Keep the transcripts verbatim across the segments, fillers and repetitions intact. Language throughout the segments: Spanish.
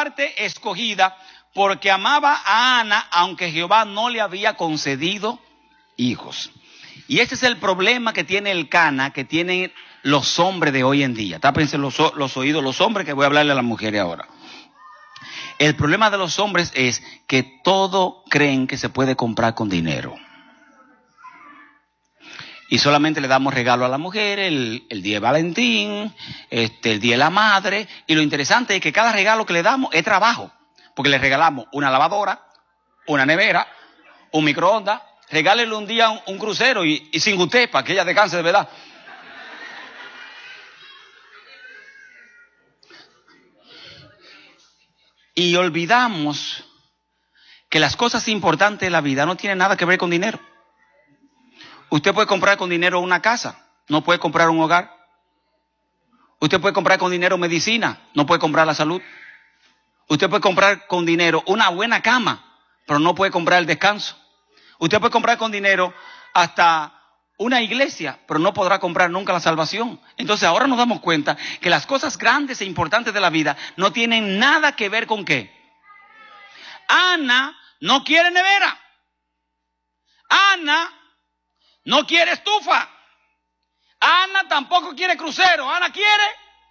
parte escogida porque amaba a Ana, aunque Jehová no le había concedido hijos. Y ese es el problema que tiene el Cana, que tienen los hombres de hoy en día. Tápense los, los oídos los hombres, que voy a hablarle a las mujeres ahora. El problema de los hombres es que todo creen que se puede comprar con dinero. Y solamente le damos regalo a la mujer, el, el día de Valentín, este, el día de la madre. Y lo interesante es que cada regalo que le damos es trabajo. Porque le regalamos una lavadora, una nevera, un microondas. Regálele un día un, un crucero y, y sin usted, para que ella descanse de verdad. Y olvidamos que las cosas importantes de la vida no tienen nada que ver con dinero. Usted puede comprar con dinero una casa, no puede comprar un hogar. Usted puede comprar con dinero medicina, no puede comprar la salud. Usted puede comprar con dinero una buena cama, pero no puede comprar el descanso. Usted puede comprar con dinero hasta una iglesia, pero no podrá comprar nunca la salvación. Entonces ahora nos damos cuenta que las cosas grandes e importantes de la vida no tienen nada que ver con qué. Ana no quiere nevera. Ana no quiere estufa. Ana tampoco quiere crucero. Ana quiere.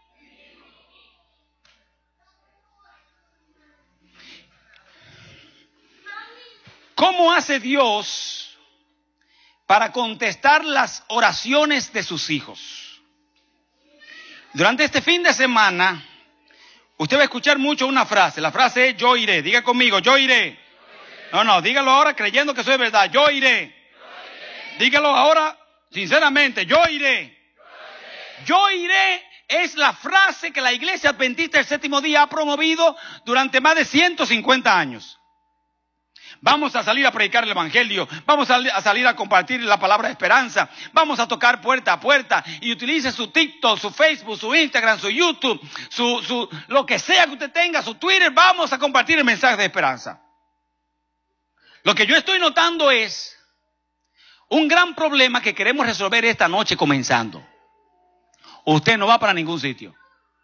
¿Cómo hace Dios para contestar las oraciones de sus hijos? Durante este fin de semana, usted va a escuchar mucho una frase. La frase es: yo iré. Diga conmigo: yo iré. No, no, dígalo ahora creyendo que eso es verdad. Yo iré. Dígalo ahora sinceramente: yo iré. Yo iré es la frase que la Iglesia Adventista del Séptimo Día ha promovido durante más de ciento cincuenta años. Vamos a salir a predicar el evangelio, vamos a salir a compartir la palabra de esperanza, vamos a tocar puerta a puerta, y utilice su TikTok, su Facebook, su Instagram, su YouTube, su, su, lo que sea que usted tenga, su Twitter. Vamos a compartir el mensaje de esperanza. Lo que yo estoy notando es un gran problema que queremos resolver esta noche comenzando. Usted no va para ningún sitio.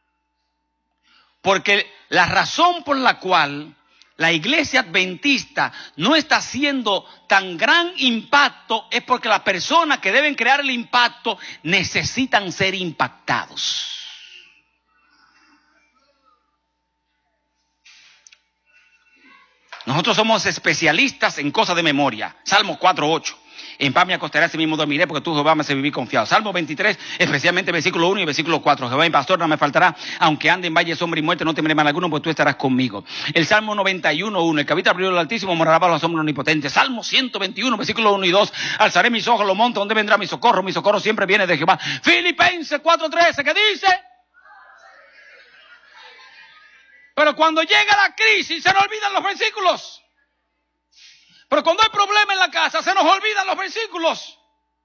Porque la razón por la cual la iglesia adventista no está haciendo tan gran impacto es porque las personas que deben crear el impacto necesitan ser impactados. Nosotros somos especialistas en cosas de memoria. Salmo cuatro ocho. En paz me acostaré, así mismo dormiré, porque tú, Jehová, me haces vivir confiado. Salmo veintitrés, especialmente versículo uno y versículo cuatro. Jehová mi pastor, no me faltará, aunque ande en valle de sombra y muerte, no temeré mal alguno, porque tú estarás conmigo. El Salmo noventa y uno uno, el que habita al abrigo del Altísimo morará bajo la sombra omnipotente. Salmo ciento veintiuno, versículo uno y dos, alzaré mis ojos a los montes, donde vendrá mi socorro, mi socorro siempre viene de Jehová. Filipenses cuatro trece, ¿qué dice? Pero cuando llega la crisis se nos olvidan los versículos. Pero cuando hay problema en la casa, se nos olvidan los versículos.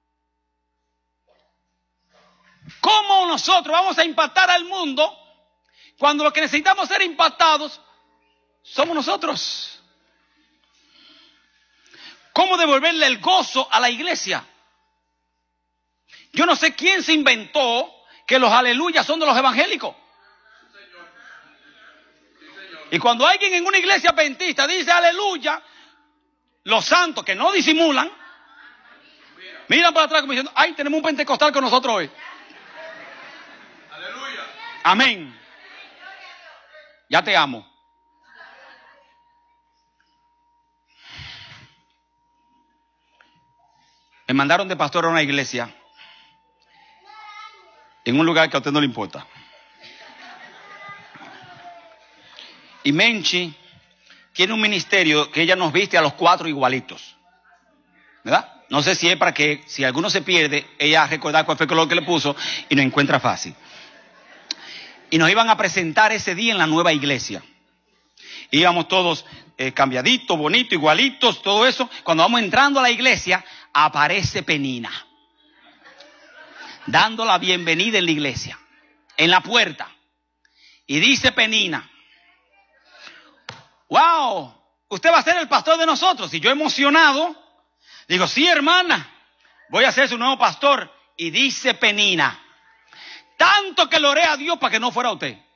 ¿Cómo nosotros vamos a impactar al mundo cuando lo que necesitamos ser impactados somos nosotros? ¿Cómo devolverle el gozo a la iglesia? Yo no sé quién se inventó que los aleluyas son de los evangélicos. Y cuando alguien en una iglesia adventista dice aleluya, los santos que no disimulan miran para atrás como diciendo: ay, tenemos un pentecostal con nosotros hoy. Aleluya. Amén. Ya te amo. Me mandaron de pastor a una iglesia en un lugar que a usted no le importa. Y Menchi tiene un ministerio que ella nos viste a los cuatro igualitos, ¿verdad? No sé si es para que, si alguno se pierde, ella recordar cuál fue el color que le puso y nos encuentra fácil. Y nos iban a presentar ese día en la nueva iglesia. Íbamos todos eh, cambiaditos, bonitos, igualitos, todo eso. Cuando vamos entrando a la iglesia, aparece Penina, dando la bienvenida en la iglesia, en la puerta. Y dice Penina: wow, usted va a ser el pastor de nosotros. Y yo emocionado, digo: sí, hermana, voy a ser su nuevo pastor. Y dice Penina: tanto que le oré a Dios para que no fuera usted.